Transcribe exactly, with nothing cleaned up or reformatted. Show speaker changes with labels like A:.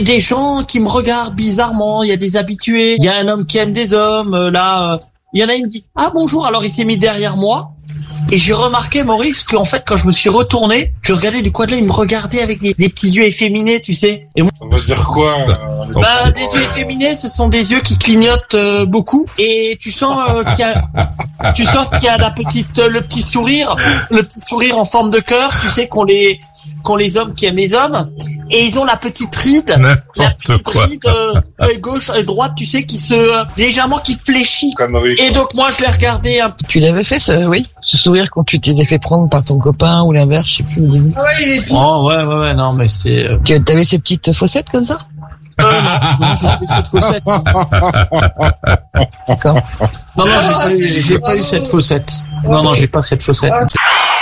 A: des gens qui me regardent bizarrement. Il y a des habitués. Il y a un homme qui aime des hommes. Euh, là, il euh, y en a une qui dit ah bonjour. Alors il s'est mis derrière moi. Et j'ai remarqué, Maurice, qu'en fait, quand je me suis retourné, je regardais du coin de l'œil, il me regardait avec des, des petits yeux efféminés, tu sais. Et moi,
B: ça veut dire quoi euh,
A: bah, des yeux efféminés, ce sont des yeux qui clignotent euh, beaucoup. Et tu sens euh, qu'il y a, tu sens qu'il y a la petite, euh, le petit sourire, le petit sourire en forme de cœur, tu sais, qu'ont les, qu'ont les hommes qui aiment les hommes. Et ils ont la petite ride,
C: N'importe
A: la petite
C: quoi.
A: ride euh, euh, gauche et droite, tu sais, qui se euh, légèrement qui fléchit.
B: Connerie,
A: et donc moi je l'ai regardé un petit.
D: Tu l'avais fait, ce, oui, ce sourire quand tu t'étais fait prendre par ton copain ou l'inverse, je sais plus. Au début.
A: Ah ouais, il est. Oh ouais ouais ouais non mais c'est. Euh...
D: Tu avais ces petites fossettes comme ça?
A: Euh, non, non, j'ai pas eu cette faussette.
D: D'accord.
A: Non non j'ai pas eu, j'ai pas eu cette faussette. Non non j'ai pas cette faussette.